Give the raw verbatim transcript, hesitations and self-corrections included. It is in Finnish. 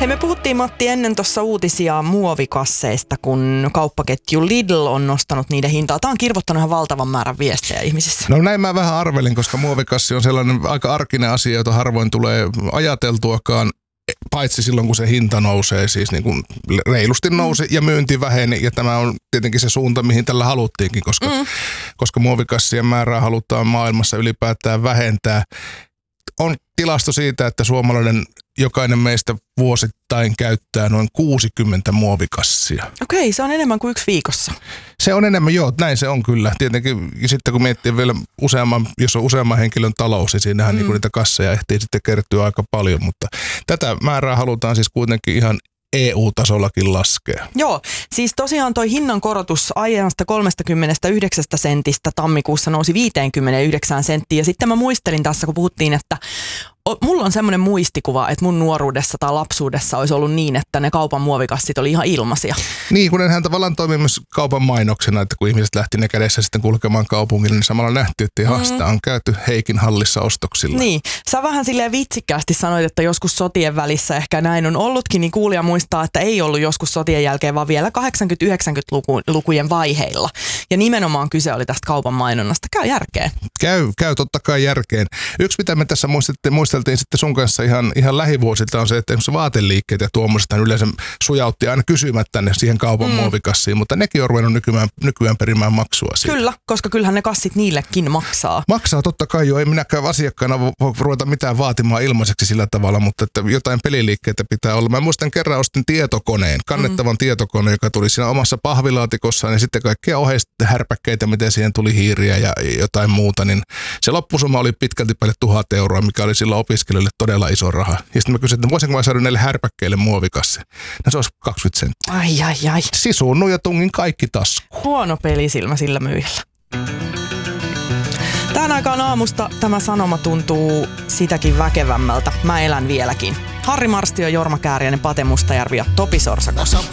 Hei, me puhuttiin Matti ennen tuossa uutisia muovikasseista, kun kauppaketju Lidl on nostanut niiden hintaa. Tämä on kirvottanut ihan valtavan määrän viestejä ihmisissä. No näin mä vähän arvelin, koska muovikassi on sellainen aika arkinen asia, jota harvoin tulee ajateltuakaan. Paitsi silloin, kun se hinta nousee, siis niin kuin reilusti nousi ja myynti väheni. Ja tämä on tietenkin se suunta, mihin tällä haluttiinkin, koska, mm. koska muovikassien määrää halutaan maailmassa ylipäätään vähentää. On tilasto siitä, että suomalainen jokainen meistä vuosittain käyttää noin kuusikymmentä muovikassia. Okei, se on enemmän kuin yksi viikossa. Se on enemmän, joo, näin se on kyllä. Tietenkin sitten kun miettii vielä useamman, jos on useamman henkilön talous, niin siinähän mm. niin kuin niitä kasseja ehtii sitten kertyä aika paljon, mutta tätä määrää halutaan siis kuitenkin ihan E U-tasollakin laskea. Joo, siis tosiaan toi hinnan korotus aiemmasta kolmekymmentäyhdeksän sentistä tammikuussa nousi viisikymmentäyhdeksän senttiä. Ja sitten mä muistelin tässä, kun puhuttiin, että mulla on semmoinen muistikuva, että mun nuoruudessa tai lapsuudessa olisi ollut niin, että ne kaupan muovikassit oli ihan ilmaisia. Niin, kun hän tavallaan toimii myös kaupan mainoksena, että kun ihmiset lähti ne kädessä sitten kulkemaan kaupungille, niin samalla nähtiin, että ihan sitä on käyty Heikin hallissa ostoksilla. Niin, sä vähän silleen vitsikkäästi sanoit, että joskus sotien välissä ehkä näin on ollutkin, niin kuulija muistaa, että ei ollut joskus sotien jälkeen, vaan vielä kahdeksankymmentä-yhdeksänkymmentälukujen vaiheilla. Ja nimenomaan kyse oli tästä kaupan mainonnasta. Käy järkeen. Käy, käy totta kai järkeen. Yksi, mitä me tässä muistettiin, muisteltiin sitten sun kanssa ihan, ihan lähivuosilta on se, että esimerkiksi vaateliikkeet ja tuommoiset yleensä sujautti aina kysymättä ne siihen kaupan mm. muovikassiin, mutta nekin on ruvennut nykyään, nykyään perimään maksua siitä. Kyllä, koska kyllähän ne kassit niillekin maksaa. Maksaa totta kai jo, ei minäkään asiakkaana voi ruveta mitään vaatimaan ilmaiseksi sillä tavalla, mutta että jotain peliliikkeitä pitää olla. Mä muistan kerran ostin tietokoneen, kannettavan mm. tietokoneen, joka tuli siinä omassa pahvilaatikossaan ja sitten kaikkea oheishärpäkkeitä, miten siihen tuli hiiriä ja jotain muuta, niin se loppusumma oli pitkälti päälle tuhat euroa, mikä oli silloin opiskelijoille todella iso raha. Ja sitten mä kysyin, että voisinko mä saada näille härpäkkeille muovikassi. No se olisi kaksikymmentä senttiä. Ai ai ai. Sisuunnut ja tungin kaikki taskuun. Huono pelisilmä sillä myyjällä. Tähän aikaan aamusta tämä sanoma tuntuu sitäkin väkevämmältä. Mä elän vieläkin. Harri Marstio, Jorma Kääriäinen, Pate Mustajärvi ja Topi Sorsakos.